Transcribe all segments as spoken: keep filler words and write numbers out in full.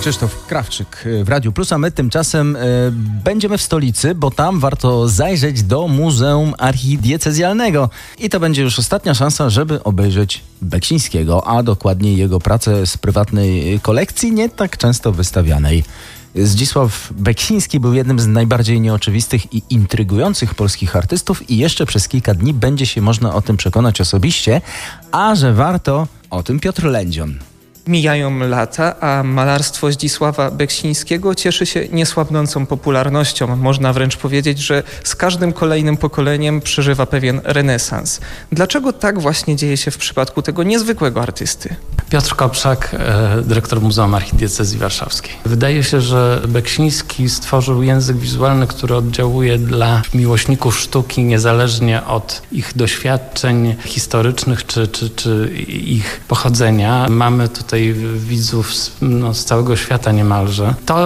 Krzysztof Krawczyk w Radiu Plus, a my tymczasem y, będziemy w stolicy, bo tam warto zajrzeć do Muzeum Archidiecezjalnego. I to będzie już ostatnia szansa, żeby obejrzeć Beksińskiego, a dokładniej jego pracę z prywatnej kolekcji, nie tak często wystawianej. Zdzisław Beksiński był jednym z najbardziej nieoczywistych i intrygujących polskich artystów i jeszcze przez kilka dni będzie się można o tym przekonać osobiście, a że warto, o tym Piotr Lędzion. Mijają lata, a malarstwo Zdzisława Beksińskiego cieszy się niesłabnącą popularnością. Można wręcz powiedzieć, że z każdym kolejnym pokoleniem przeżywa pewien renesans. Dlaczego tak właśnie dzieje się w przypadku tego niezwykłego artysty? Piotr Kopszak, dyrektor Muzeum Archidiecezji Warszawskiej. Wydaje się, że Beksiński stworzył język wizualny, który oddziałuje dla miłośników sztuki niezależnie od ich doświadczeń historycznych czy, czy, czy ich pochodzenia. Mamy tutaj widzów z, no, z całego świata niemalże. To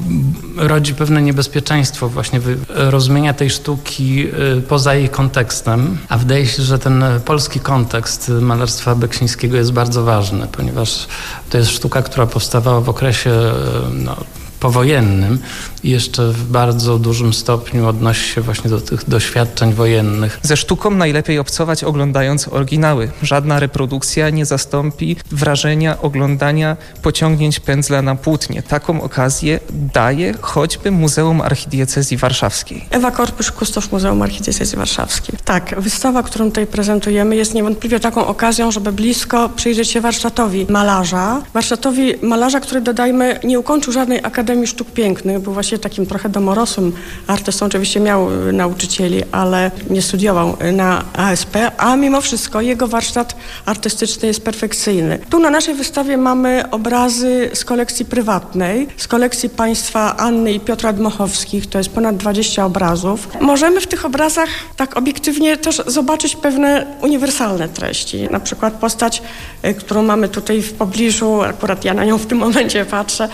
rodzi pewne niebezpieczeństwo właśnie rozumienia tej sztuki poza jej kontekstem, a wydaje się, że ten polski kontekst malarstwa Beksińskiego jest bardzo ważny, ponieważ to jest sztuka, która powstawała w okresie no, powojennym i jeszcze w bardzo dużym stopniu odnosi się właśnie do tych doświadczeń wojennych. Ze sztuką najlepiej obcować oglądając oryginały. Żadna reprodukcja nie zastąpi wrażenia oglądania pociągnięć pędzla na płótnie. Taką okazję daje choćby Muzeum Archidiecezji Warszawskiej. Ewa Korpysz, kustosz Muzeum Archidiecezji Warszawskiej. Tak, wystawa, którą tutaj prezentujemy, jest niewątpliwie taką okazją, żeby blisko przyjrzeć się warsztatowi malarza. Warsztatowi malarza, który, dodajmy, nie ukończył żadnej Akademii Sztuk Pięknych, był właśnie takim trochę domorosłym artystą. Oczywiście miał nauczycieli, ale nie studiował na A S P, a mimo wszystko jego warsztat artystyczny jest perfekcyjny. Tu na naszej wystawie mamy obrazy z kolekcji prywatnej, z kolekcji państwa Anny i Piotra Dmochowskich, to jest ponad dwadzieścia obrazów. Możemy w tych obrazach tak obiektywnie też zobaczyć pewne uniwersalne treści, na przykład postać, którą mamy tutaj w pobliżu, akurat ja na nią w tym momencie patrzę,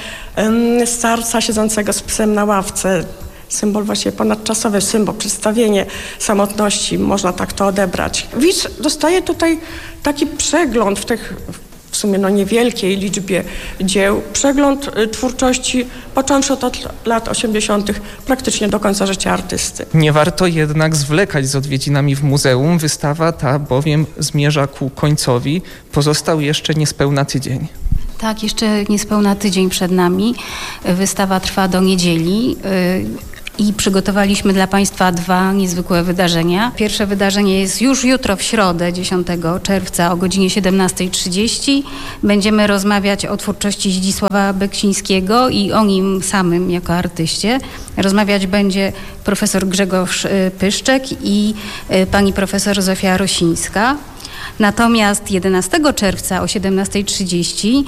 starca siedzącego z psem na ławce. Symbol właśnie ponadczasowy, symbol, przedstawienie samotności, można tak to odebrać. Widz dostaje tutaj taki przegląd w tych w sumie no niewielkiej liczbie dzieł, przegląd twórczości począwszy od lat osiemdziesiątych praktycznie do końca życia artysty. Nie warto jednak zwlekać z odwiedzinami w muzeum. Wystawa ta bowiem zmierza ku końcowi. Pozostał jeszcze niespełna tydzień. Tak, jeszcze niespełna tydzień przed nami. Wystawa trwa do niedzieli i przygotowaliśmy dla Państwa dwa niezwykłe wydarzenia. Pierwsze wydarzenie jest już jutro w środę, dziesiątego czerwca o godzinie siedemnasta trzydzieści. Będziemy rozmawiać o twórczości Zdzisława Beksińskiego i o nim samym jako artyście. Rozmawiać będzie profesor Grzegorz Pyszczek i pani profesor Zofia Rosińska. Natomiast jedenastego czerwca o siedemnasta trzydzieści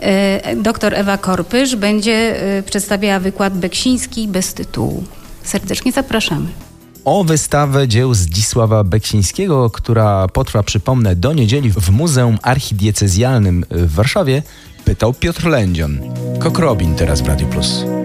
dr Ewa Korpysz będzie przedstawiała wykład Beksiński bez tytułu. Serdecznie zapraszamy. O wystawę dzieł Zdzisława Beksińskiego, która potrwa, przypomnę, do niedzieli w Muzeum Archidiecezjalnym w Warszawie, pytał Piotr Lędzion. Kok Robin teraz w Radiu Plus.